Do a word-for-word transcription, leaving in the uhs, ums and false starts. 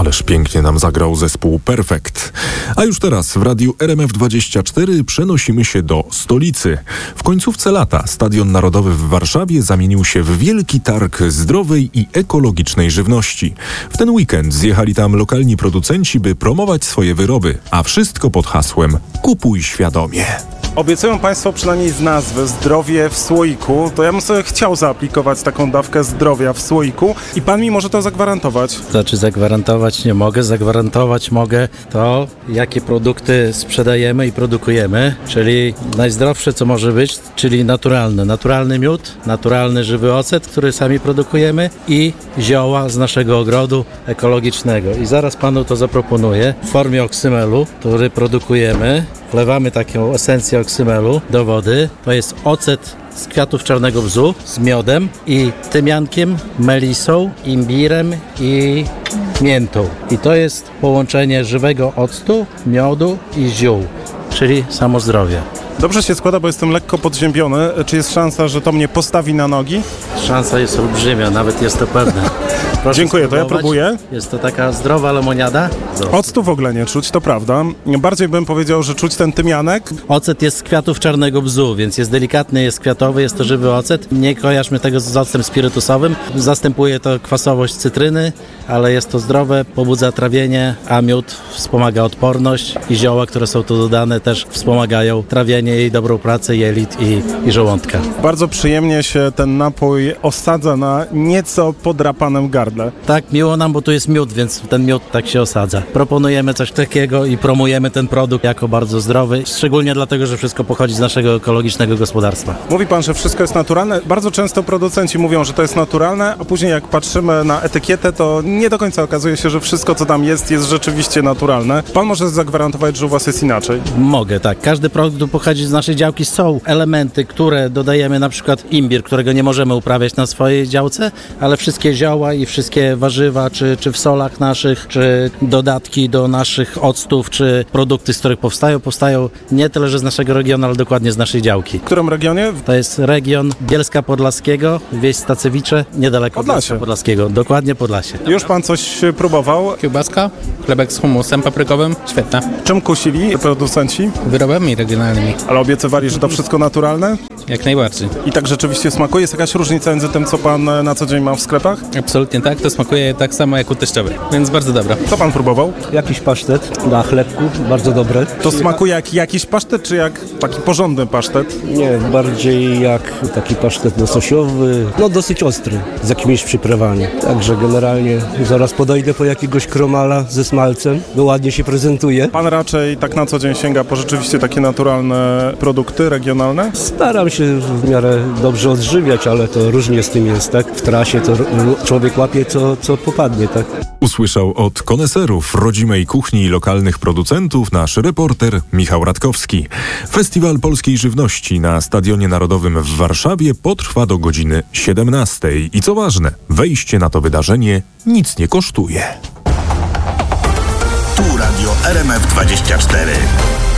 Ależ pięknie nam zagrał zespół Perfekt. A już teraz w Radiu R M F dwadzieścia cztery przenosimy się do stolicy. W końcówce lata Stadion Narodowy w Warszawie zamienił się w wielki targ zdrowej i ekologicznej żywności. W ten weekend zjechali tam lokalni producenci, by promować swoje wyroby, a wszystko pod hasłem Kupuj świadomie. Obiecują Państwo przynajmniej z nazwy zdrowie w słoiku, to ja bym sobie chciał zaaplikować taką dawkę zdrowia w słoiku i Pan mi może to zagwarantować. Znaczy zagwarantować nie mogę, zagwarantować mogę to, jakie produkty sprzedajemy i produkujemy, czyli najzdrowsze co może być, czyli naturalne. Naturalny miód, naturalny żywy ocet, który sami produkujemy i zioła z naszego ogrodu ekologicznego. I zaraz Panu to zaproponuję w formie oksymelu, który produkujemy. Wlewamy taką esencję oksymelu do wody. To jest ocet z kwiatów czarnego bzu, z miodem i tymiankiem, melisą, imbirem i miętą. I to jest połączenie żywego octu, miodu i ziół, czyli samo zdrowie. Dobrze się składa, bo jestem lekko podziębiony. Czy jest szansa, że to mnie postawi na nogi? Szansa jest olbrzymia, nawet jest to pewne. Proszę Dziękuję, to ja próbuję. Jest to taka zdrowa lemoniada. Octu w ogóle nie czuć, to prawda. Bardziej bym powiedział, że czuć ten tymianek. Ocet jest z kwiatów czarnego bzu, więc jest delikatny, jest kwiatowy, jest to żywy ocet. Nie kojarzmy tego z octem spirytusowym. Zastępuje to kwasowość cytryny, ale jest to zdrowe, pobudza trawienie, a miód wspomaga odporność i zioła, które są tu dodane, też wspomagają trawienie i dobrą pracę jelit i, i żołądka. Bardzo przyjemnie się ten napój osadza na nieco podrapanym gardle. Tak, miło nam, bo tu jest miód, więc ten miód tak się osadza. Proponujemy coś takiego i promujemy ten produkt jako bardzo zdrowy, szczególnie dlatego, że wszystko pochodzi z naszego ekologicznego gospodarstwa. Mówi Pan, że wszystko jest naturalne. Bardzo często producenci mówią, że to jest naturalne, a później jak patrzymy na etykietę, to nie do końca okazuje się, że wszystko, co tam jest, jest rzeczywiście naturalne. Pan może zagwarantować, że u Was jest inaczej? Mogę, tak. Każdy produkt pochodzi z naszej działki. Są elementy, które dodajemy, na przykład imbir, którego nie możemy uprawiać na swojej działce, ale wszystkie zioła i wszystkie warzywa, czy, czy w solach naszych, czy dodatki do naszych octów, czy produkty, z których powstają, powstają nie tyle, że z naszego regionu, ale dokładnie z naszej działki. W którym regionie? To jest region Bielska Podlaskiego, wieś Stacewicze, niedaleko Podlasie. Bielska Podlaskiego. Dokładnie Podlasie. Już Pan coś próbował? Kiełbaska, chlebek z hummusem paprykowym, świetna. Czym kusili producenci? Wyrobami regionalnymi, Ale obiecywali, że to wszystko naturalne? jak najbardziej. I tak rzeczywiście smakuje? Jest jakaś różnica między tym, co Pan na co dzień ma w sklepach? Absolutnie tak, to smakuje tak samo jak u teściowej, więc bardzo dobra. Co Pan próbował? Jakiś pasztet na chlebku, bardzo dobre. To smakuje jak jakiś pasztet, czy jak taki porządny pasztet? Nie, bardziej jak taki pasztet lososiowy, no dosyć ostry, z jakimiś przyprawami. Także generalnie zaraz podejdę po jakiegoś kromala ze smalcem, bo ładnie się prezentuje. Pan raczej tak na co dzień sięga po rzeczywiście takie naturalne produkty regionalne? Staram się w miarę dobrze odżywiać, ale to różnie z tym jest, tak? W trasie to człowiek łapie co, co popadnie, tak? Usłyszał od koneserów rodzimej kuchni i lokalnych producentów nasz reporter Michał Radkowski. Festiwal Polskiej Żywności na Stadionie Narodowym w Warszawie potrwa do godziny siedemnastej. I co ważne, wejście na to wydarzenie nic nie kosztuje. Tu Radio R M F dwadzieścia cztery.